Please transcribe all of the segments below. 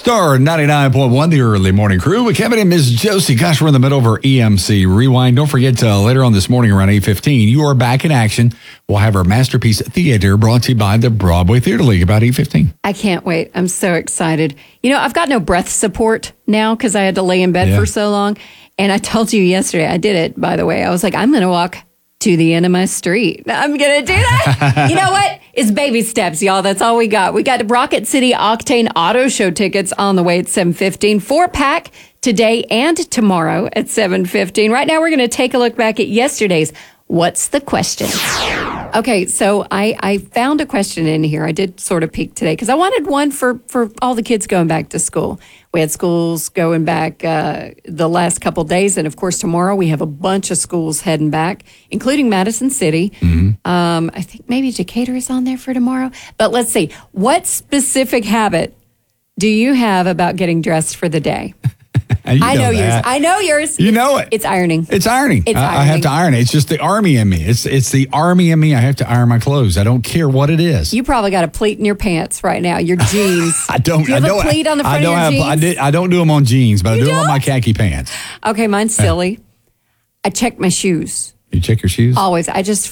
Star 99.1, the early morning crew with Kevin and Ms. Josie. Gosh, we're in the middle of our EMC Rewind. Don't forget, later on this morning around 8:15, you are back in action. We'll have our Masterpiece Theater brought to you by the Broadway Theater League about 8:15. I can't wait. I'm so excited. You know, I've got no breath support now because I had to lay in bed for so long. And I told you yesterday, I did it, by the way. I was like, I'm going to walk to the end of my street. I'm going to do that. You know what? It's baby steps, y'all. That's all we got. We got Rocket City Octane Auto Show tickets on the way at 7:15. 4-pack today and tomorrow at 7:15. Right now, we're going to take a look back at yesterday's What's the Question? Okay, so I found a question in here. I did sort of peek today because I wanted one for all the kids going back to school. We had schools going back the last couple of days. And, of course, tomorrow we have a bunch of schools heading back, including Madison City. Mm-hmm. I think maybe Decatur is on there for tomorrow. But let's see. What specific habit do you have about getting dressed for the day? I know yours. I know yours. You know it. It's ironing. It's ironing. It's ironing. I have to iron it. It's just the army in me. It's the army in me. I have to iron my clothes. I don't care what it is. You probably got a pleat in your pants right now. Your jeans. I don't. Do you have a pleat on the front of your jeans? I don't do them on jeans, but I do them on my khaki pants. Okay, mine's silly. I check my shoes. You check your shoes? Always.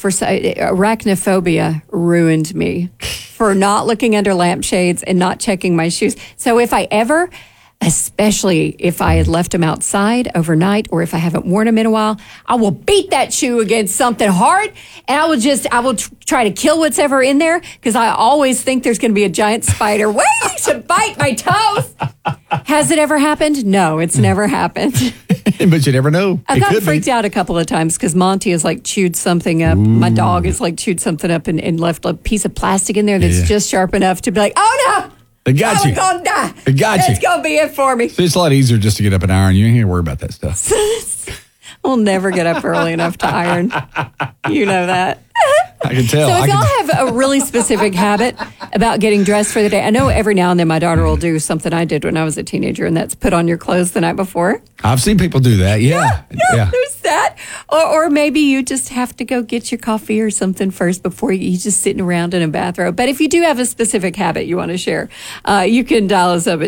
Arachnophobia ruined me for not looking under lampshades and not checking my shoes. So if I ever, especially if I had left them outside overnight or if I haven't worn them in a while, I will beat that shoe against something hard and I will try to kill what's ever in there because I always think there's going to be a giant spider waiting to bite my toes. Has it ever happened? No, it's never happened. But you never know. I've gotten freaked out a couple of times because Monty has like chewed something up. Ooh. My dog has like chewed something up and left a piece of plastic in there that's just sharp enough to be like, oh no! It got you. I'm going to die. It got you. It's going to be it for me. So it's a lot easier just to get up and iron. You ain't here to worry about that stuff. We'll never get up early enough to iron. You know that. I can tell. So if y'all have a really specific habit about getting dressed for the day, I know every now and then my daughter will do something I did when I was a teenager, and that's put on your clothes the night before. I've seen people do that, yeah. There's that. Or maybe you just have to go get your coffee or something first before you just sitting around in a bathrobe. But if you do have a specific habit you want to share, you can dial us up at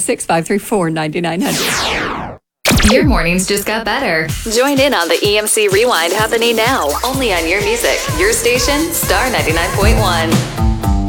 256-534-9900. Your mornings just got better. Join in on the EMC Rewind happening now. Only on your music. Your station, Star 99.1.